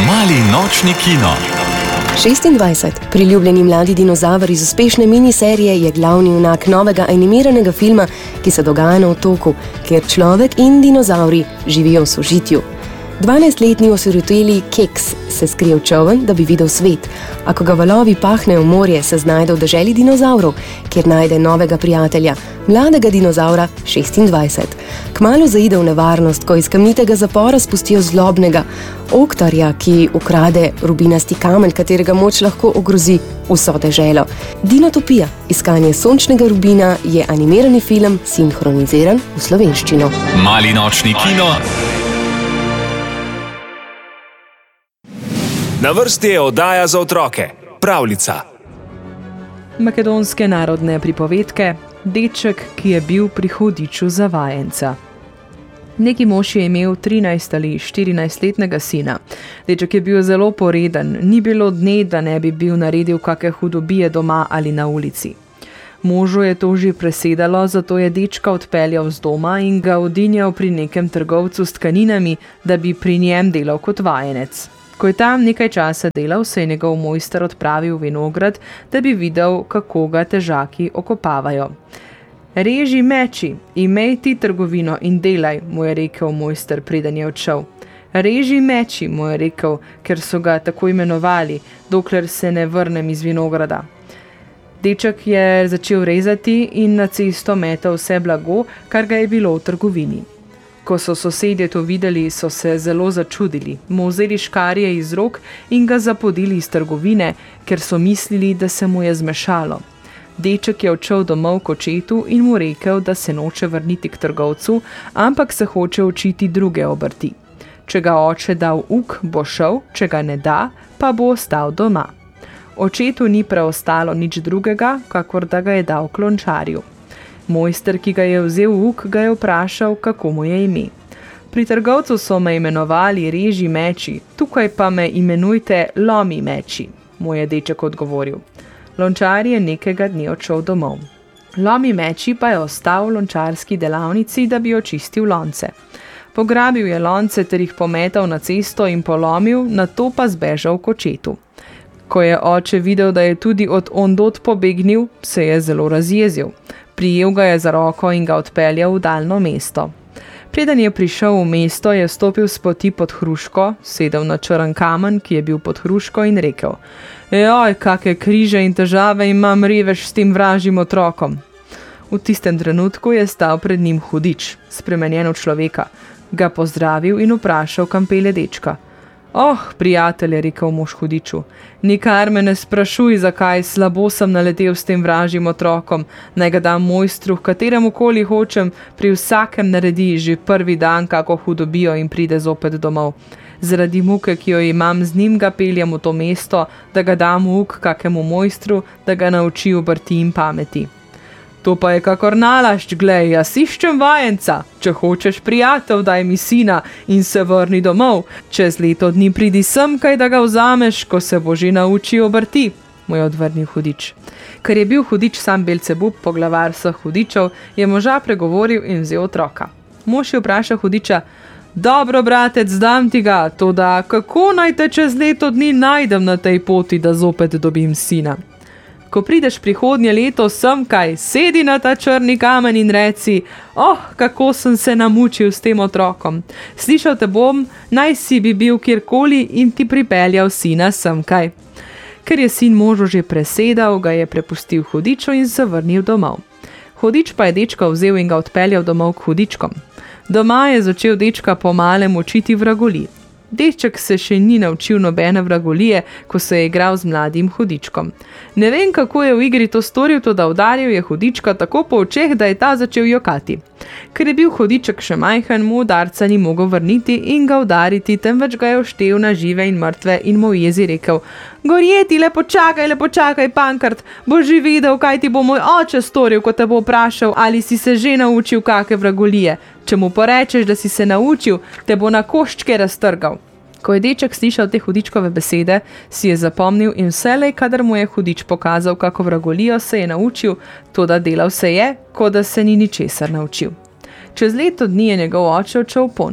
Mali nočni kino. 26. Priljubljeni mladi dinozaver iz uspešne miniserije je glavni junak novega animiranega filma, ki se dogaja na otoku, kjer človek in dinozavri živijo v sožitju. 12-letni osiroteli Keks se skrije v čoln, da bi videl svet, a ko ga valovi pahnejo v morje, se znajde v deželi dinozavrov, kjer najde novega prijatelja, mladega dinozaura 26. Kmalu zaide v nevarnost, ko iz kamnitega zapora spustijo zlobnega Oktarja, ki ukrade rubinasti kamelj, katerega moč lahko ogrozi vso deželo. Dinotopija, iskanje sončnega rubina, je animirani film, sinhroniziran v slovenščino. Mali nočni kino. Na vrsti je oddaja za otroke, pravljica. Makedonske narodne pripovedke, deček, ki je bil pri hudiču za vajenca. Neki mož je imel 13 ali 14-letnega sina. Deček je bil zelo poreden, ni bilo dne, da ne bi bil naredil kake hudobije doma ali na ulici. Možu je to že presedalo, zato je dečka odpeljal z doma in ga odinjal pri nekem trgovcu s tkaninami, da bi pri njem delal kot vajenec. Ko je tam nekaj časa delal, se je njegov mojster odpravil v vinograd, da bi videl, kako ga težaki okopavajo. Reži meči, imej ti trgovino in delaj, mu je rekel mojster, preden je odšel. Reži meči, mu je rekel, ker so ga tako imenovali, dokler se ne vrnem iz vinograda. Deček je začel rezati in na cesto metal vse blago, kar ga je bilo v trgovini. Ko so sosedje to videli, so se zelo začudili, mu vzeli škarje iz rok in ga zapodili iz trgovine, ker so mislili, da se mu je zmešalo. Deček je odšel domov k očetu in mu rekel, da se noče vrniti k trgovcu, ampak se hoče učiti druge obrti. Če ga oče da v uk, bo šel, če ga ne da, pa bo ostal doma. Očetu ni preostalo nič drugega, kakor da ga je dal klončarju. Mojster, ki ga je vzel v uk, ga je vprašal, kako mu je ime. Pri trgovcu so me imenovali Reži meči, tukaj pa me imenujte Lomi meči, mu je deček odgovoril. Lončar je nekega dne odšel domov. Lomi meči pa je ostal v lončarski delavnici, da bi očistil lonce. Pograbil je lonce ter jih pometal na cesto in polomil, nato pa zbežal k očetu. Ko je oče videl, da je tudi od ondot pobegnil, se je zelo razjezil. Prijel ga je za roko in ga odpeljal v daljno mesto. Preden je prišel v mesto, je stopil s poti pod hruško, sedel na črn kamen, ki je bil pod hruško in rekel: "Joj, kake križe in težave imam, reveš s tem vražjim otrokom." V tistem trenutku je stal pred njim hudič, spremenjen v človeka, ga pozdravil in vprašal, kam pelje dečka. "Oh, prijatelj," je rekel mož hudiču, "nikar me ne sprašuj, zakaj, slabo sem naletel s tem vražjim otrokom, naj ga dam mojstru, kateremu koli hočem, pri vsakem naredi že prvi dan kako hudobijo in pride zopet domov. Zaradi muke, ki jo imam z njim, ga peljem v to mesto, da ga dam v uk kakemu mojstru, da ga nauči obrti in pameti." "To pa je kakor nalašč, glej, jaz iščem vajenca. Če hočeš, prijatelj, daj mi sina in se vrni domov. Čez leto dni pridi sem, kaj da ga vzameš, ko se bo že naučil obrti," mu je odvrnil hudič. Ker je bil hudič sam Belcebub, poglavar vseh hudičev, je moža pregovoril in vzel otroka. Mož je vprašal hudiča: "Dobro, bratec, dam ti ga, toda kako naj te čez leto dni najdem na tej poti, da zopet dobim sina? Ko prideš prihodnje leto sem, kaj, sedi na ta črni kamen in reci: Oh, kako sem se namučil s tem otrokom. Slišal te bom, naj si bi bil kjerkoli in ti pripeljal sina sem, kaj." Ker je sin možu že presedal, ga je prepustil hudiču in se vrnil domov. Hudič pa je dečka vzel in ga odpeljal domov k hudičkom. Doma je začel dečka po malem učiti vragolij. Deček se še ni naučil nobene vragolije, ko se je igral z mladim hudičkom. Ne vem, kako je v igri to storil, toda udaril je hudička tako po očeh, da je ta začel jokati. Ker je bil hudiček še majhen, mu udarca ni mogel vrniti in ga udariti, temveč ga je oštel na žive in mrtve in mu v jezi rekel: "Gorjeti, lepo čakaj, pankrt, boš že videl, kaj ti bo moj oče storil, ko te bo vprašal, ali si se že naučil kake vragolije. Če mu porečeš, da si se naučil, te bo na koščke raztrgal." Ko je deček slišal te hudičkove besede, si je zapomnil in vselej, kadar mu je hudič pokazal, kako vragolijo, se je naučil, toda delal se je, kot da se ni ničesar naučil. Čez leto dni je njegov oče odšel pon.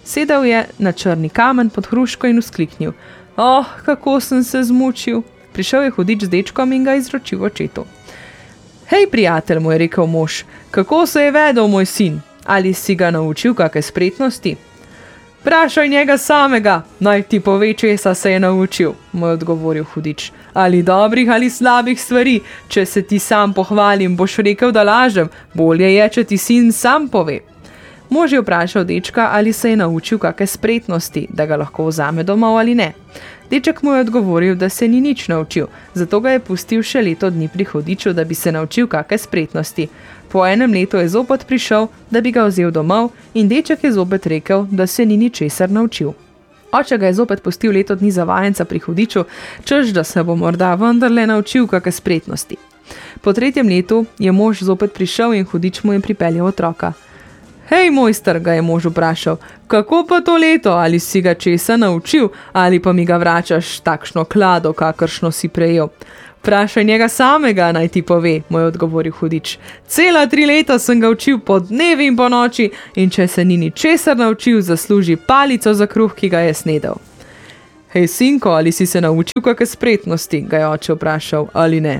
Sedel je na črni kamen pod hruško in vzkliknil: "Oh, kako sem se zmučil." Prišel je hudič z dečkom in ga izročil očetu. "Hej, prijatelj," mu je rekel mož, "kako se je vedel moj sin? Ali si ga naučil kakšne spretnosti?" "Vprašaj njega samega, naj ti pove, česa se je naučil," mu je odgovoril hudič. "Ali dobrih ali slabih stvari, če se ti sam pohvalim, boš rekel, da lažem, bolje je, če ti sin sam pove." Mož je vprašal dečka, ali se je naučil kakšne spretnosti, da ga lahko vzame domov ali ne. Deček mu je odgovoril, da se ni nič naučil, zato ga je pustil še leto dni pri hudiču, da bi se naučil kakšne spretnosti. Po enem letu je zopet prišel, da bi ga vzel domov, in deček je zopet rekel, da se ni ničesar naučil. Oče ga je zopet pustil leto dni za vajenca pri hudiču, češ da se bo morda vendarle naučil kakšne spretnosti. Po 3. letu je mož zopet prišel in hudič mu je pripeljal otroka. "Hej, mojster," ga je mož vprašal, "kako pa to leto, ali si ga česa naučil, ali pa mi ga vračaš takšno klado, kakršno si prejel?" "Vprašaj njega samega, naj ti pove," mu je odgovoril hudič. "Cela 3 leta sem ga učil po dnevi in po noči, in če se ni ničesar naučil, zasluži palico za kruh, ki ga je snedel." "Hej, sinko, ali si se naučil kakšne spretnosti?" ga je oče vprašal, "ali ne?"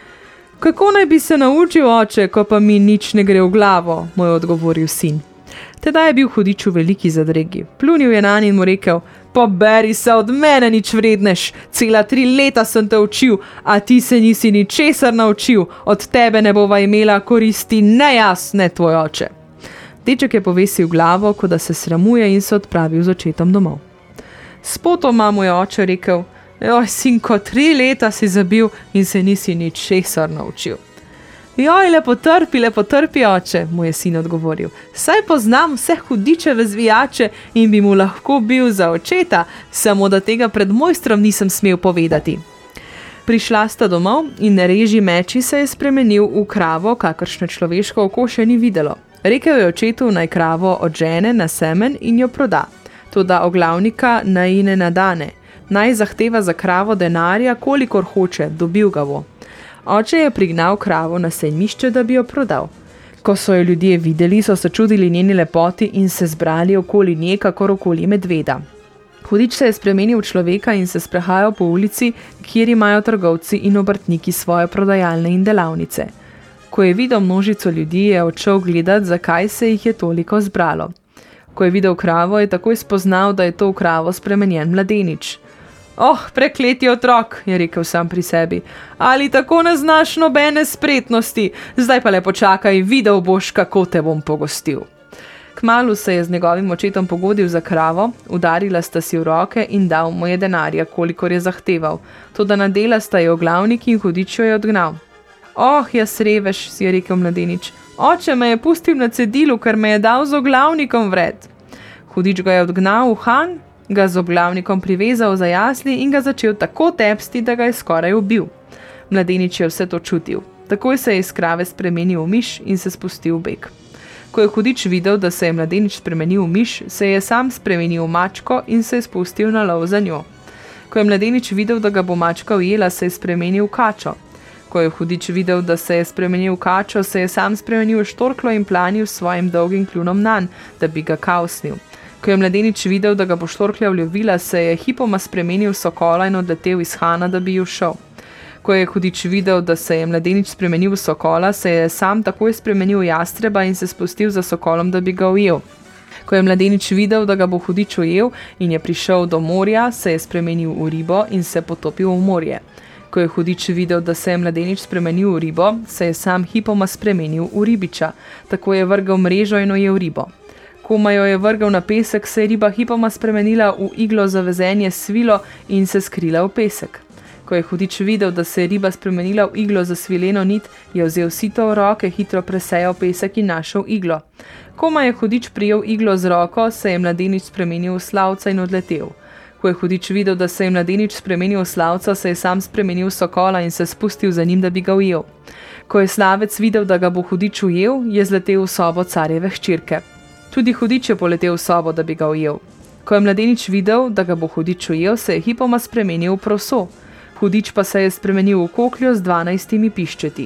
"Kako naj bi se naučil, oče, ko pa mi nič ne gre v glavo," mu je odgovoril sin. Tedaj je bil hudič v veliki zadregi. Pljunil je nanj in mu rekel: "Poberi se od mene, nič vredneš, cela 3 leta sem te učil, a ti se nisi ničesar naučil, od tebe ne bova imela koristi ne jaz, ne tvoj oče." Deček je povesil glavo, kot da se sramuje, in se odpravil z očetom domov. Spotoma mu je oče rekel: "Joj, sinko, 3 leta si zabil in se nisi ničesar naučil." "Joj, lepo trpi, oče," mu je sin odgovoril. "Saj poznam vse hudičeve zvijače in bi mu lahko bil za očeta, samo da tega pred mojstrom nisem smel povedati." Prišla sta domov in reži meči se je spremenil v kravo, kakršne človeško oko še ni videlo. Rekel je očetu, naj kravo odžene na semen in jo proda. Toda oglavnika naj ne nadane. Naj zahteva za kravo denarja, kolikor hoče, dobil ga bo. Oče je prignal kravo na sejmišče, da bi jo prodal. Ko so jo ljudje videli, so se čudili njeni lepoti in se zbrali okoli nje, kakor okoli medveda. Hudič se je spremenil v človeka in se sprehajal po ulici, kjer imajo trgovci in obrtniki svoje prodajalne in delavnice. Ko je videl množico ljudi, je odšel gledat, zakaj se jih je toliko zbralo. Ko je videl kravo, je takoj spoznal, da je to v kravo spremenjen mladenič. "Oh, prekleti otrok," je rekel sam pri sebi, "ali tako ne znaš nobene spretnosti, zdaj pa le počakaj, videl boš, kako te bom pogostil." Kmalu se je z njegovim očetom pogodil za kravo, udarila sta si v roke in dal mu je denarja, kolikor je zahteval, toda nadela sta je oglavnik in hudič jo je odgnal. "Oh, jaz revež," si je rekel mladenič, "oče me je pustil na cedilu, ker me je dal z oglavnikom vred." Hudič ga je odgnal v Han, ga z oglavnikom privezal za jasli in ga začel tako tepsti, da ga je skoraj ubil. Mladenič je vse to čutil. Takoj se je iz krave spremenil v miš in se spustil v beg. Ko je hudič videl, da se je mladenič spremenil v miš, se je sam spremenil v mačko in se je spustil na lov za njo. Ko je mladenič videl, da ga bo mačka ujela, se je spremenil v kačo. Ko je hudič videl, da se je spremenil v kačo, se je sam spremenil v štorklo in planil s svojim dolgim kljunom nanj, da bi ga kausnil. Ko je mladenič videl, da ga bo štorklja vljovila, se je hipoma spremenil v sokola in odletel iz Hana, da bi ju šel. Ko je hudič videl, da se je mladenič spremenil v sokola, se je sam takoj spremenil v jastreba in se spustil za sokolom, da bi ga ujel. Ko je mladenič videl, da ga bo hudič ujel in je prišel do morja, se je spremenil v ribo in se potopil v morje. Ko je hudič videl, da se je mladenič spremenil v ribo, se je sam hipoma spremenil v ribiča. Tako je vrgel mrežo in ujel ribo. Ko jo je vrgel na pesek, se je riba hipoma spremenila v iglo za vezenje svilo in se skrila v pesek. Ko je hudič videl, da se je riba spremenila v iglo za svileno nit, je vzel sito v roke, hitro presejal pesek in našel iglo. Ko je hudič prijel iglo z roko, se je mladenič spremenil v slavca in odletel. Ko je hudič videl, da se je mladenič spremenil v slavca, se je sam spremenil v sokola in se spustil za njim, da bi ga ujel. Ko je slavec videl, da ga bo hudič ujel, je zletel v sobo carjeve hčerke. Tudi hudič je poletel v sobo, da bi ga ujel. Ko je mladenič videl, da ga bo hudič ujel, se je hipoma spremenil v proso. Hudič pa se je spremenil v kokljo z 12 piščeti.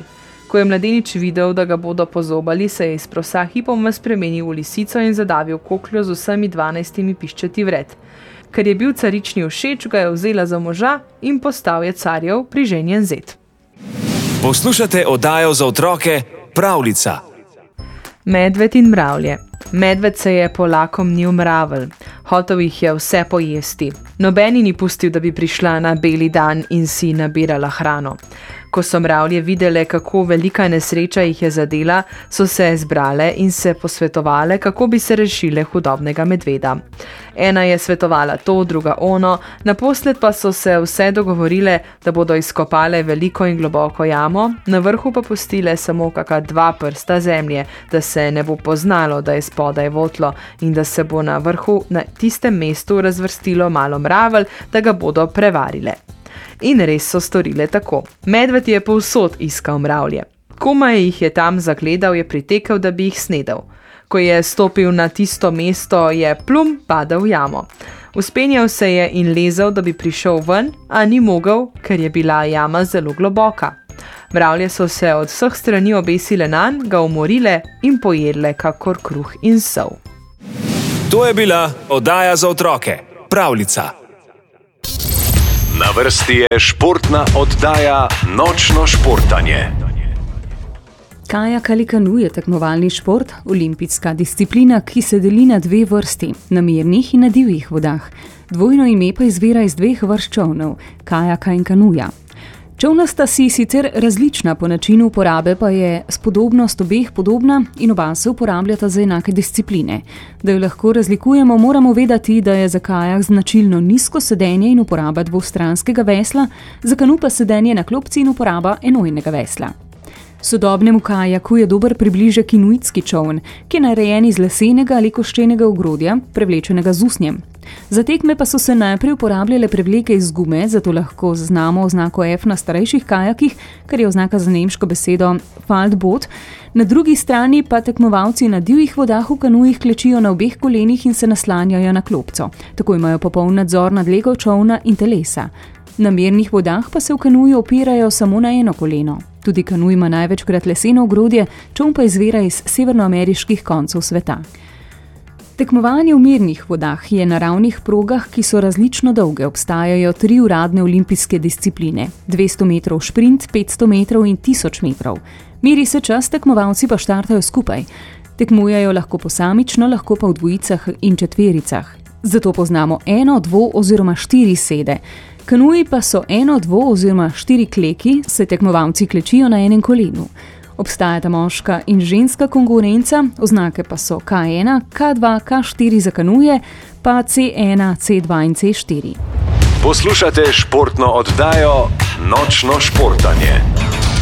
Ko je mladenič videl, da ga bodo pozobali, se je iz prosa hipoma spremenil v lisico in zadavil kokljo z vsemi 12 piščeti vred. Ker je bil carični všeč, ga je vzela za moža in postal je carjev priženjen zet. Poslušate oddajo za otroke Pravljica. Medved in mravlje. Medved se je polakom ni umravil. Hotel jih je vse pojesti. Nobeni ni pustil, da bi prišla na beli dan in si nabirala hrano. Ko so mravlje videle, kako velika nesreča jih je zadela, so se zbrale in se posvetovale, kako bi se rešile hudobnega medveda. Ena je svetovala to, druga ono, naposled pa so se vse dogovorile, da bodo izkopale veliko in globoko jamo, na vrhu pa pustile samo kaka 2 prsta zemlje, da se ne bo poznalo, da je spodaj votlo in da se bo na vrhu na tistem mestu razvrstilo malo mravelj, da ga bodo prevarile. In res so storile tako. Medved je povsod iskal mravlje. Komaj jih je tam zagledal, je pritekel, da bi jih snedel. Ko je stopil na tisto mesto, je plum padel v jamo. Vzpenjal se je in lezel, da bi prišel ven, a ni mogel, ker je bila jama zelo globoka. Mravlje so se od vseh strani obesile nanj, ga umorile in pojedle kakor kruh in sol. To je bila oddaja za otroke Pravljica. Na vrsti je športna oddaja Nočno športanje. Kajak ali kanu je tekmovalni šport, olimpijska disciplina, ki se deli na 2 vrsti, na mirnih in na divjih vodah. Dvojno ime pa izvira iz 2 vrst čolnov, kajaka in kanuja. Čolna sta si sicer različna, po načinu uporabe pa je spodobnost obeh podobna in oba se uporabljata za enake discipline. Da jo lahko razlikujemo, moramo vedeti, da je za kajak značilno nizko sedenje in uporaba dvostranskega vesla, za kanu pa sedenje na klopci in uporaba enojnega vesla. Sodobnemu kajaku je dober približek inuitski čoln, ki je narejen iz lesenega ali koščenega ogrodja, prevlečenega z usnjem. Za tekme pa so se najprej uporabljale prevleke iz gume, zato lahko zaznamo oznako F na starejših kajakih, kar je oznaka za nemško besedo Faltboot. Na drugi strani pa tekmovalci na divjih vodah v kanujih klečijo na obeh kolenih in se naslanjajo na klopco. Tako imajo popoln nadzor nad lego čolna in telesa. Na mirnih vodah pa se v kanuju opirajo samo na eno koleno. Tudi kanuj ima največkrat leseno ogrodje, čoln pa izvira iz severnoameriških koncev sveta. Tekmovanje v mirnih vodah je na ravnih progah, ki so različno dolge. Obstajajo 3 uradne olimpijske discipline. 200 metrov šprint, 500 metrov in 1000 metrov. Meri se čas, tekmovalci pa štartajo skupaj. Tekmujejo lahko posamično, lahko pa v dvojicah in četvericah. Zato poznamo 1, 2 oziroma 4 sede. Kanuji pa so 1, 2 oziroma 4 kleki, se tekmovalci klečijo na enem kolenu. Obstajata moška in ženska konkurenca, oznake pa so K1, K2, K4 za kanuje, pa C1, C2 in C4. Poslušate športno oddajo Nočno športanje.